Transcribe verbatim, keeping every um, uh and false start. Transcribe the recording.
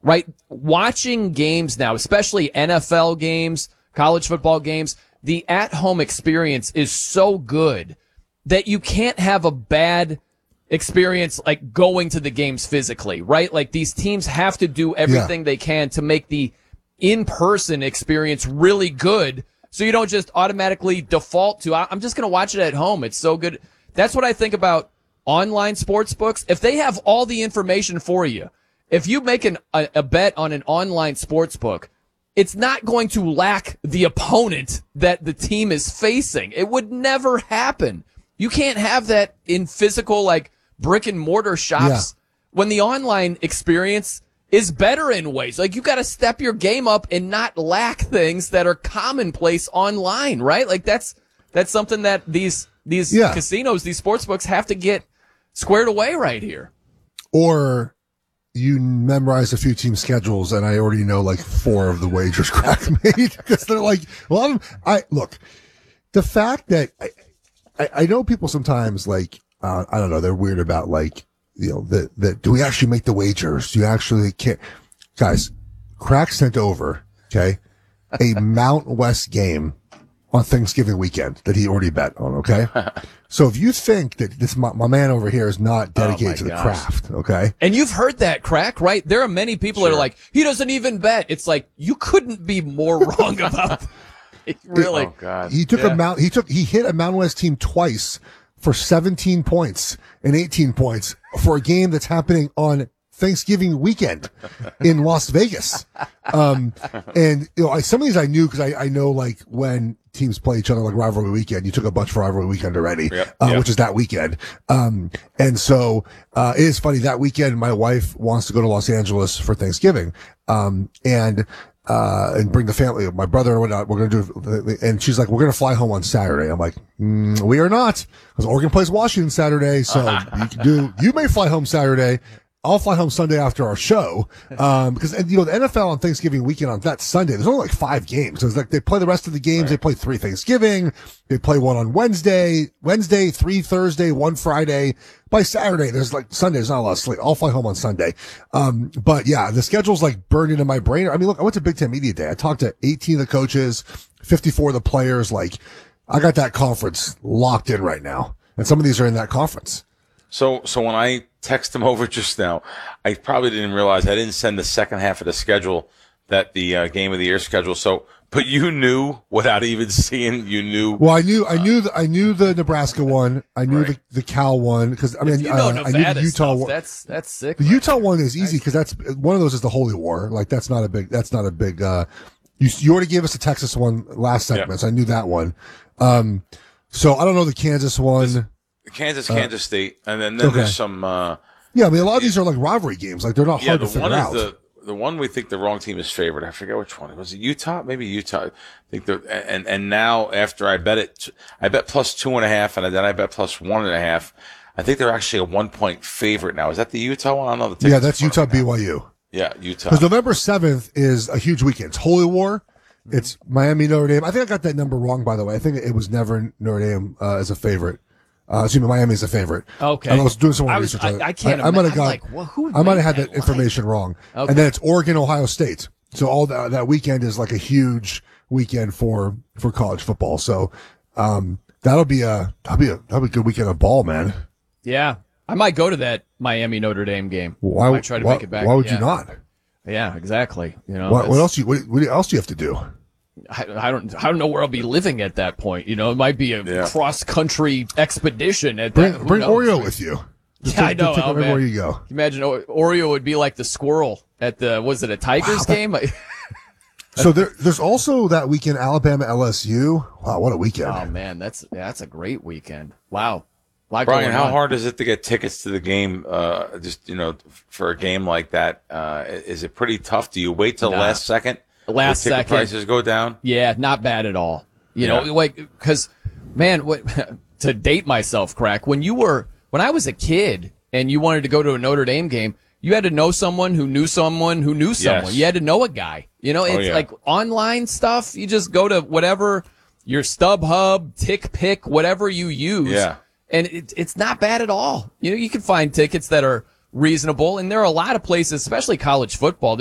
right? Watching games now, especially N F L games, college football games, the at-home experience is so good that you can't have a bad experience like going to the games physically, right? Like these teams have to do everything yeah. they can to make the in-person experience really good, so you don't just automatically default to, I'm just going to watch it at home. It's so good. That's what I think about online sports books. If they have all the information for you, if you make an, a, a bet on an online sports book, it's not going to lack the opponent that the team is facing. It would never happen. You can't have that in physical, like, brick and mortar shops yeah. when the online experience is better in ways. Like, you got to step your game up and not lack things that are commonplace online, right? Like, that's that's something that these these yeah. casinos, these sports books have to get squared away right here. Or you memorize a few team schedules, and I already know like four of the wagers Crack made because they're like, well, I'm, I look, the fact that I, I, I know people sometimes like, uh, I don't know, they're weird about like, you know, that, that do we actually make the wagers? Do you actually can't, guys, Crack sent over, okay, a Mount West game on Thanksgiving weekend that he already bet on, okay? So if you think that this, my, my man over here is not dedicated oh to the gosh. craft, okay? And you've heard that, Crack, right? There are many people sure. that are like, he doesn't even bet. It's like, you couldn't be more wrong about it. Really. Oh, God. He took yeah. a Mount, he took, he hit a Mountain West team twice for seventeen points and eighteen points for a game that's happening on Thanksgiving weekend in Las Vegas. Um, and, you know, I, some of these I knew because I, I know like when teams play each other like rivalry weekend, you took a bunch for rivalry weekend already, yep, uh, yep. which is that weekend. Um, and so, uh, it is funny that weekend, my wife wants to go to Los Angeles for Thanksgiving. Um, and, uh, and bring the family, my brother and whatnot. We're going to do, and she's like, we're going to fly home on Saturday. I'm like, mm, we are not, because Oregon plays Washington Saturday. So you can do, you may fly home Saturday. I'll fly home Sunday after our show. Um, because, and, you know, the N F L on Thanksgiving weekend on that Sunday, there's only like five games. So it's like they play the rest of the games. Right. They play three Thanksgiving. They play one on Wednesday, Wednesday, three Thursday, one Friday. By Saturday, there's like Sunday, there's not a lot of sleep. I'll fly home on Sunday. Um, but yeah, the schedule's like burned into my brain. I mean, look, I went to Big Ten Media Day. I talked to eighteen of the coaches, fifty-four of the players. Like, I got that conference locked in right now. And some of these are in that conference. So, so when I text them over just now, I probably didn't realize I didn't send the second half of the schedule, that the uh, game of the year schedule. So, but you knew without even seeing, you knew. Well, I knew, I knew, the, I knew the Nebraska one. I knew right. the, the Cal one because I mean, you know, uh, I knew the Utah stuff, one. That's that's sick. The Utah one is easy because that's one of those is the Holy War. Like that's not a big. That's not a big. uh You you already gave us the Texas one last segment, yeah. so I knew that one. Um, so I don't know the Kansas one. Kansas, Kansas uh, State, and then, then okay. there's some. Uh, yeah, I mean, a lot of these are like rivalry games. Like they're not yeah, hard the to figure one is out. The, the one we think the wrong team is favored. I forget which one. Was it Utah? Maybe Utah. I think the and and now after I bet it, I bet plus two and a half, and then I bet plus one and a half. I think they're actually a one point favorite now. Is that the Utah one? I don't know. The yeah, that's Utah B Y U. Yeah, Utah. Because November seventh is a huge weekend. It's Holy War. It's Miami Notre Dame. I think I got that number wrong, by the way. I think it was never Notre Dame uh, as a favorite. Uh, excuse me, Miami is a favorite. Okay. And I was doing some more I was, research on I, it. I can't I, I might have got, like, well, who I might have had that that information wrong. Okay. And then it's Oregon, Ohio State. So all that, that weekend is like a huge weekend for, for college football. So, um, that'll be a, that'll be a, that'll be a good weekend of ball, man. Yeah. I might go to that Miami Notre Dame game. Why, I might try to why, make it back. Why would yeah. you not? Yeah, exactly. You know, what, what else you, what, what else do you have to do? I, I don't. I don't know where I'll be living at that point. You know, it might be a yeah. cross-country expedition. At bring that, bring Oreo with you. Just yeah, take, I know. Take oh, everywhere you go. Imagine Oreo would be like the squirrel at the. Was it a Tigers wow, game? that, so there, there's also that weekend Alabama L S U. Wow, what a weekend! Oh man, that's yeah, that's a great weekend. Wow. Brian, how on. hard is it to get tickets to the game? Uh, just you know, for a game like that, uh, is it pretty tough? Do you wait till nah. last second? Last ticket second, prices go down. Yeah, not bad at all. You yeah. know, like because, man, what, to date myself, Crack. When you were, when I was a kid, and you wanted to go to a Notre Dame game, you had to know someone who knew someone who knew someone. Yes. You had to know a guy. You know, it's oh, yeah. like online stuff. You just go to whatever your StubHub, TickPick, whatever you use. Yeah. And it, it's not bad at all. You know, you can find tickets that are reasonable, and there are a lot of places, especially college football.